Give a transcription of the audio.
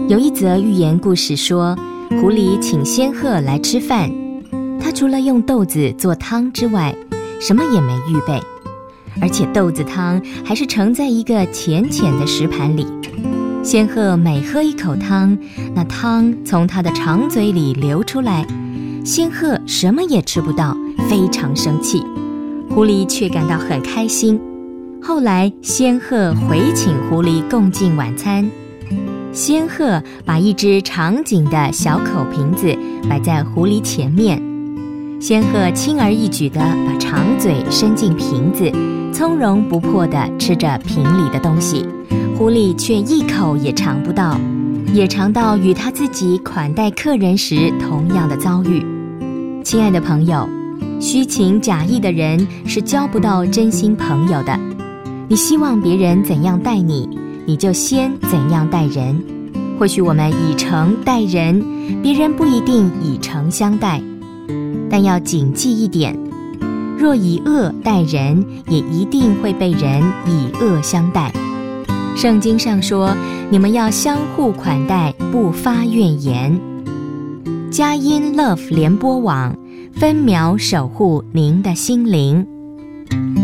有一则寓言故事说，狐狸请仙鹤来吃饭，他除了用豆子做汤之外，什么也没预备，而且豆子汤还是盛在一个浅浅的石盘里。仙鹤每喝一口汤，那汤从他的长嘴里流出来，仙鹤什么也吃不到，非常生气。狐狸却感到很开心。后来仙鹤回请狐狸共进晚餐，仙鹤把一只长颈的小口瓶子摆在狐狸前面，仙鹤轻而易举地把长嘴伸进瓶子，从容不迫地吃着瓶里的东西，狐狸却一口也尝不到，也尝到与他自己款待客人时同样的遭遇。亲爱的朋友，虚情假意的人是交不到真心朋友的。你希望别人怎样待你，你就先怎样待人。或许我们以诚待人，别人不一定以诚相待，但要谨记一点，若以恶待人，也一定会被人以恶相待。圣经上说，你们要相互款待，不发怨言。佳音 Love 联播网，分秒守护您的心灵。